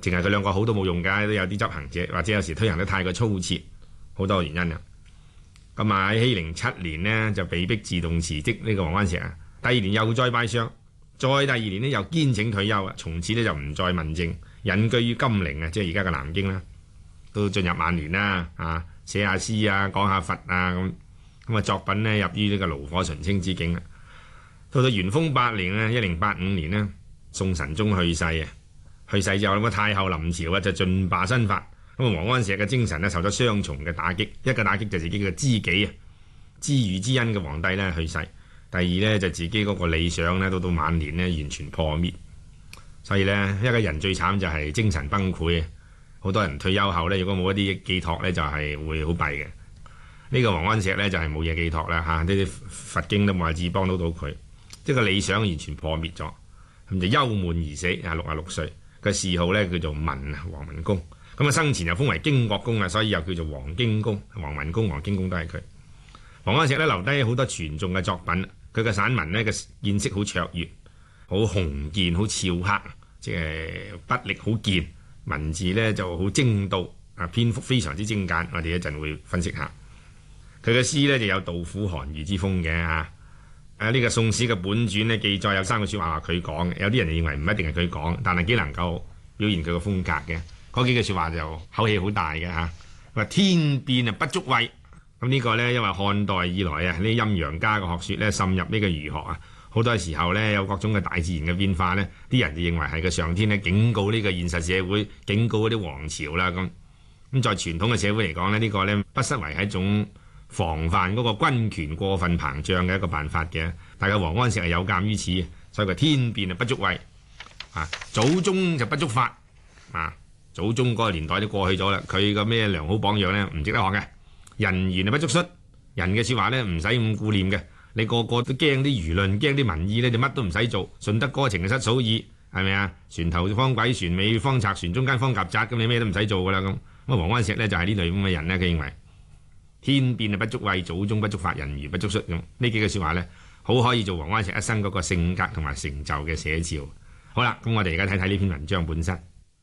淨係佢兩個好都冇用㗎，都有啲執行者或者有時推行得太過粗切，好多原因啊。咁啊喺07年呢，就被逼自動辭職呢個王安石啊，第二年又再拜相，再第二年呢，又堅請退休啊，從此呢，就唔再問政，隱居於金陵啊，即係而家嘅南京啦，都進入晚年啦啊，寫下詩啊，講下佛啊咁啊，作品呢，入於呢個爐火純青之境啊。到元豐8年呢，1085年呢，宋神宗去世啊，去世之後咁啊，太后臨朝啊就盡罷新法。咁啊，王安石嘅精神咧受咗雙重嘅打擊，一個打擊就自己嘅知己啊，知遇之恩嘅皇帝咧去世；第二咧就自己嗰個理想咧到晚年咧完全破滅。所以咧，一個人最慘就係精神崩潰啊！好多人退休後咧，如果冇一啲寄託咧，就係會好弊嘅。呢個王安石咧就係冇嘢寄託啦嚇，呢啲佛經都冇法子幫到佢，即係個理想完全破滅咗，咁就憂悶而死啊！66歲，個諡號咧叫做文啊，王文公。咁啊，生前又封為經國公啊，所以又叫做王經公、王文公、王經公都係佢。王安石咧留低好多傳頌嘅作品，佢嘅散文呢嘅見識好卓越，好雄健、好峭刻，即係筆力好健，文字呢就好精到啊，篇幅非常之精簡。我哋一陣會分析下佢嘅詩呢，就有杜甫韓愈之風嘅嚇。呢個宋史嘅本傳呢，記載有3個説話佢講嘅，有啲人認為唔一定係佢講，但係幾能夠表現佢嘅風格嘅。嗰幾句説話就口氣好大嘅嚇，話天變啊不足畏。咁呢個呢，因為漢代以來啊，呢陰陽家嘅學説呢滲入呢個儒學啊，好多時候呢，有各種嘅大自然嘅變化呢，啲人就認為係個上天呢警告呢個現實社會，警告嗰啲皇朝啦咁。咁在傳統嘅社會嚟講呢，呢個呢不失為係一種防範嗰個軍權過分膨脹嘅一個辦法嘅。但係王安石係有鑑於此，所以佢天變啊不足畏啊，祖宗就不足法啊。祖宗嗰個年代都過去咗啦，佢個咩良好榜樣呢？唔值得學嘅。人言不足恤，人嘅説話呢唔使咁顧念嘅。你個個都驚啲輿論，驚啲民意呢，你乜都唔使做，順得哥情失嫂意，係咪啊？船頭方鬼，船尾方賊，船中間方夾雜，咁你咩都唔使做噶啦咁。咁王安石呢，就係呢類咁嘅人呢，佢認為天變啊不足畏，祖宗不足法，人言不足恤咁。呢幾句説話呢，好可以做王安石一生嗰個性格同埋成就嘅寫照。好啦，咁我哋而家睇睇呢篇文章本身。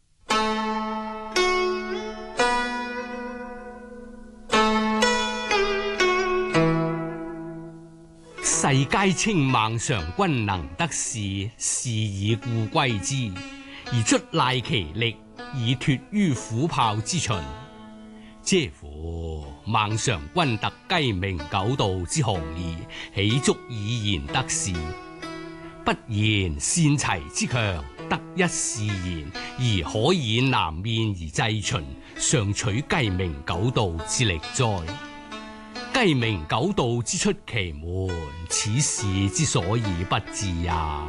世皆稱孟嘗君能得仕，是以故歸之，而卒賴其力，以脫於虎豹之秦。嗟乎！孟嘗君特雞鳴狗盜之雄義，豈足以言得仕？不言善齊之強，得一仕言，而可以南面而制秦，尚取雞鳴狗盜之力哉？雞鳴狗盜之出奇門，此事之所以不至也。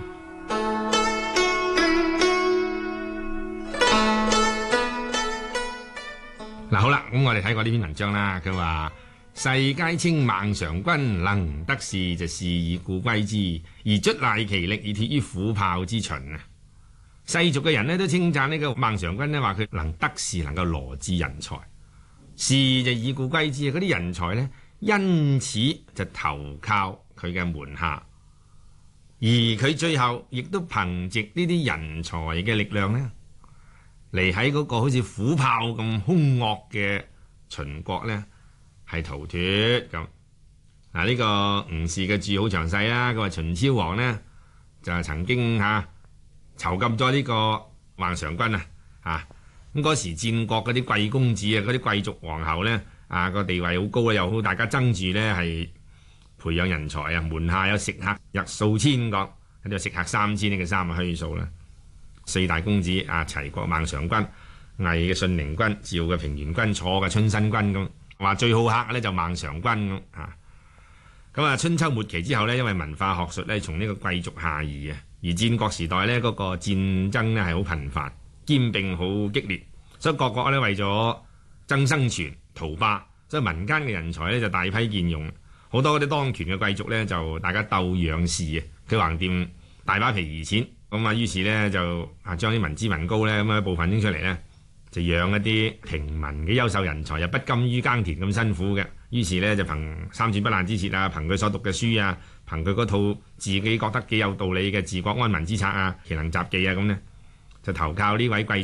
嗱，好啦，咁我哋睇過呢篇文章啦。佢話世皆稱孟嘗君能得仕，就是以故歸之，而卒賴其力，以脫於虎豹之秦啊！世俗嘅人呢都稱讚呢個孟嘗君呢，話佢能得仕，能夠羅致人才，仕就以故歸之啊！嗰啲人才呢，因此就投靠佢嘅門下，而佢最後亦都憑藉呢啲人才嘅力量呢，嚟喺嗰個好似虎豹咁兇惡嘅秦國呢，係逃脫咁。嗱，呢個吳氏嘅注好詳細啦。佢話秦昭王呢，就曾經囚禁咗呢個孟嘗君啊，咁嗰時戰國嗰啲貴公子啊，嗰啲貴族皇后呢，個地位好高啊，又好，大家爭住呢係培養人才啊，門下有食客約數千個，喺度食客3000，呢個3係虛數啦。4大公子齊國孟嘗君、魏嘅信陵君、趙嘅平原君、楚嘅春申君咁，話最好客呢就孟嘗君咁啊。咁啊，春秋末期之後呢，因為文化學術呢從呢個貴族下移啊，而戰國時代呢，嗰個戰爭呢係好頻繁、兼並好激烈，所以各國呢為咗爭生存、圖霸，所以民間嘅人才呢就大批見用，好多嗰啲當權嘅貴族呢，就大家鬥養士啊，佢橫掂大把皮兒錢。咁於是呢，就將啲民脂民膏呢，咁部分拎出嚟呢，就養一啲平民嘅優秀人才，又不甘於耕田咁辛苦嘅，於是呢，就憑三寸不爛之舌啊，憑佢所讀嘅書啊，憑佢嗰套自己覺得幾有道理嘅治國安民之策啊、奇能雜技啊咁呢，就投靠呢位貴族。